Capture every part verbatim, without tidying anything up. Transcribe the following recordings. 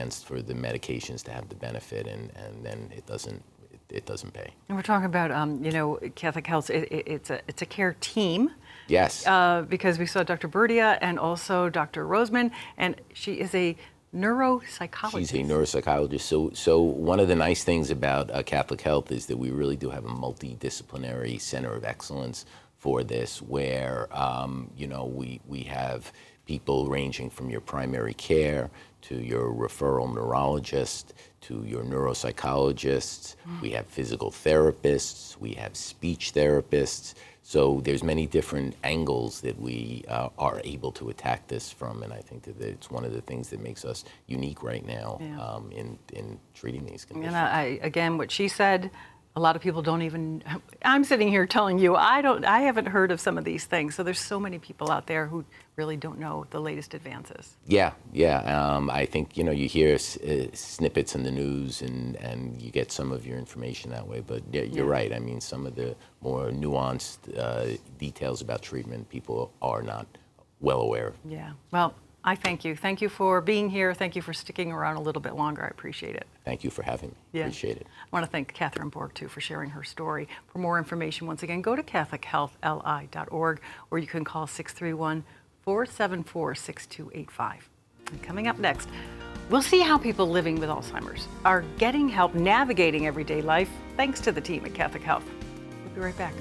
sense for the medications to have the benefit, and, and then it doesn't it, it doesn't pay. And we're talking about, um, you know, Catholic Health. It, it, it's a it's a care team. Yes. Uh, because we saw Doctor Burdia and also Doctor Roseman, and she is a neuropsychologist. She's a neuropsychologist. So, so one of the nice things about uh, Catholic Health is that we really do have a multidisciplinary center of excellence for this, where um, you know we we have people ranging from your primary care to your referral neurologist to your neuropsychologists. Mm. We have physical therapists. We have speech therapists. So there's many different angles that we uh, are able to attack this from, and I think that it's one of the things that makes us unique right now yeah. um, in in treating these conditions. And I, again, what she said, a lot of people don't even. I'm sitting here telling you I don't. I haven't heard of some of these things. So there's so many people out there who really don't know the latest advances. Yeah, yeah. Um, I think you know you hear s- uh, snippets in the news, and, and you get some of your information that way. But yeah, you're yeah. right. I mean, some of the more nuanced uh, details about treatment, people are not well aware of. Yeah. Well, I thank you. Thank you for being here. Thank you for sticking around a little bit longer. I appreciate it. Thank you for having me. Yeah. Appreciate it. I want to thank Catherine Borg, too, for sharing her story. For more information, once again, go to catholic health l i dot org, or you can call six three one, four seven four, six two eight five. And coming up next, we'll see how people living with Alzheimer's are getting help navigating everyday life thanks to the team at Catholic Health. We'll be right back.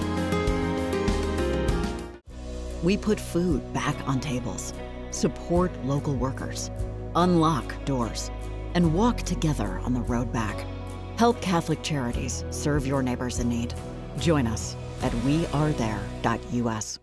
We put food back on tables, support local workers, unlock doors, and walk together on the road back. Help Catholic Charities serve your neighbors in need. Join us at we are there dot u s.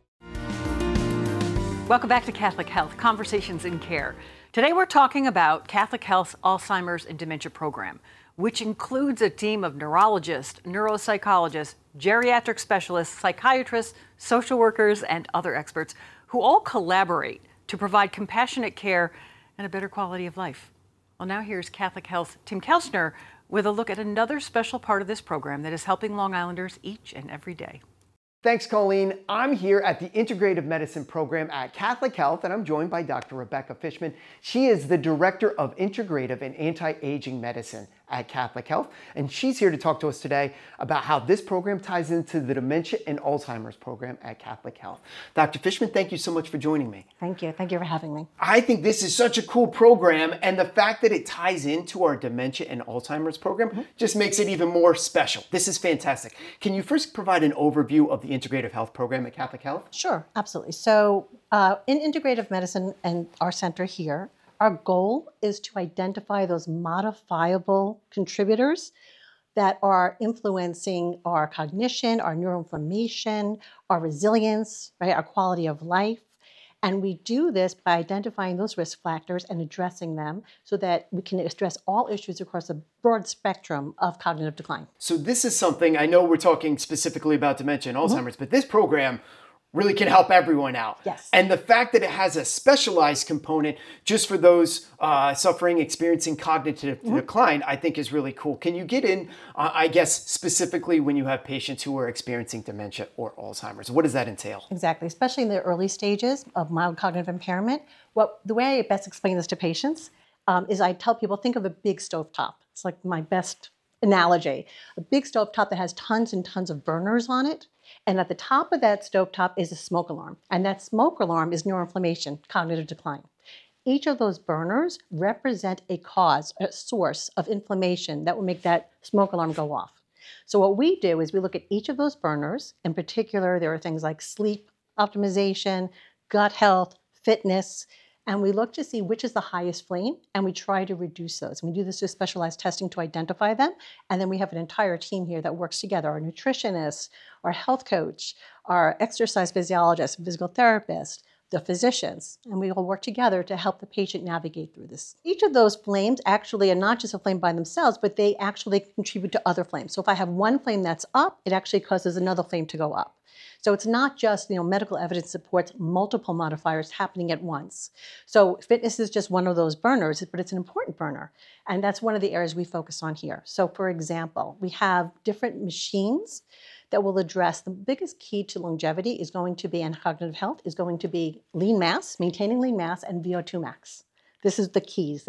Welcome back to Catholic Health, Conversations in Care. Today we're talking about Catholic Health's Alzheimer's and Dementia Program, which includes a team of neurologists, neuropsychologists, geriatric specialists, psychiatrists, social workers, and other experts who all collaborate to provide compassionate care and a better quality of life. Well, now here's Catholic Health's Tim Kelchner with a look at another special part of this program that is helping Long Islanders each and every day. Thanks, Colleen. I'm here at the Integrative Medicine Program at Catholic Health, and I'm joined by Doctor Rebecca Fishman. She is the Director of Integrative and Anti-Aging Medicine at Catholic Health, and she's here to talk to us today about how this program ties into the Dementia and Alzheimer's program at Catholic Health. Doctor Fishman, thank you so much for joining me. Thank you. Thank you for having me. I think this is such a cool program, and the fact that it ties into our Dementia and Alzheimer's program mm-hmm. just makes it even more special. This is fantastic. Can you first provide an overview of the Integrative Health program at Catholic Health? Sure, absolutely. So uh, in Integrative Medicine and our center here, our goal is to identify those modifiable contributors that are influencing our cognition, our neuroinflammation, our resilience, right, our quality of life. And we do this by identifying those risk factors and addressing them so that we can address all issues across a broad spectrum of cognitive decline. So this is something, I know we're talking specifically about dementia and Alzheimer's, mm-hmm. but this program really can help everyone out. Yes. And the fact that it has a specialized component just for those uh, suffering, experiencing cognitive mm-hmm. decline, I think is really cool. Can you get in, uh, I guess, specifically when you have patients who are experiencing dementia or Alzheimer's? What does that entail? Exactly, especially in the early stages of mild cognitive impairment. What the way I best explain this to patients um, is I tell people, think of a big stovetop. It's like my best analogy. A big stovetop that has tons and tons of burners on it. And at the top of that stovetop is a smoke alarm. And that smoke alarm is neuroinflammation, cognitive decline. Each of those burners represent a cause, a source of inflammation that will make that smoke alarm go off. So what we do is we look at each of those burners. In particular, there are things like sleep optimization, gut health, fitness, and we look to see which is the highest flame, and we try to reduce those. And we do this with specialized testing to identify them, and then we have an entire team here that works together, our nutritionist, our health coach, our exercise physiologist, physical therapist, the physicians, and we all work together to help the patient navigate through this. Each of those flames actually are not just a flame by themselves, but they actually contribute to other flames. So if I have one flame that's up, it actually causes another flame to go up. So it's not just, you know, medical evidence supports multiple modifiers happening at once. So fitness is just one of those burners, but it's an important burner. And that's one of the areas we focus on here. So for example, we have different machines that will address the biggest key to longevity is going to be, and cognitive health is going to be lean mass, maintaining lean mass, and V O two max. This is the keys.